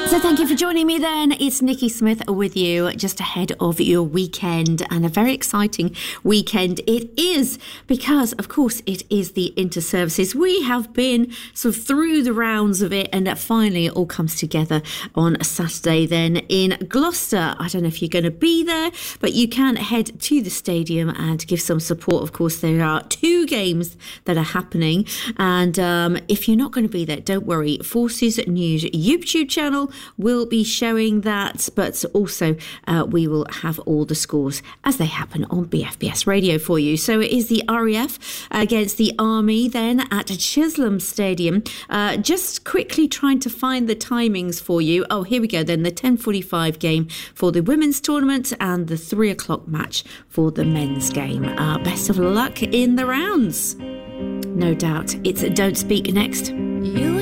So thank you for joining me then. It's Nikki Smith with you just ahead of your weekend, and a very exciting weekend it is because, of course, it is the Inter-Services. We have been sort of through the rounds of it, and finally it all comes together on a Saturday then in Gloucester. I don't know if you're going to be there, but you can head to the stadium and give some support. Of course, there are 2 games that are happening, and if you're not going to be there, don't worry. Forces News YouTube channel will be showing that, but also we will have all the scores as they happen on BFBS Radio for you. So it is the RAF against the Army then at Chisholm Stadium. Just quickly trying to find the timings for you. Oh, here we go then. The 10:45 game for the women's tournament and the 3 o'clock match for the men's game. Best of luck in the rounds. No doubt. It's Don't Speak next.